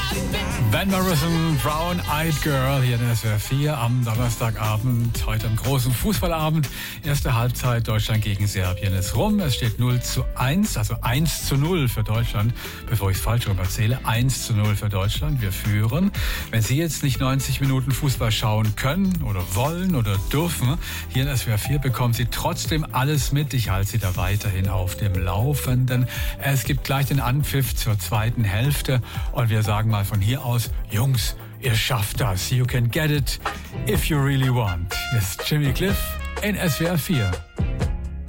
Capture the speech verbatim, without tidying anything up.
Van Morrison, Brown Eyed Girl, hier in S W R vier am Donnerstagabend, heute am großen Fußballabend. Erste Halbzeit, Deutschland gegen Serbien ist rum. Es steht null zu eins, also eins zu null für Deutschland. Bevor ich es falsch rum erzähle, eins zu null für Deutschland. Wir führen. Wenn Sie jetzt nicht neunzig Minuten Fußball schauen können oder wollen oder dürfen, hier in S W R vier bekommen Sie trotzdem alles mit. Ich halte Sie da weiterhin auf dem Laufenden. Es gibt gleich den Anpfiff zur zweiten Hälfte und wir sagen mal von hier aus, Jungs, ihr schafft das. You can get it if you really want. Hier ist Jimmy Cliff in S W R vier.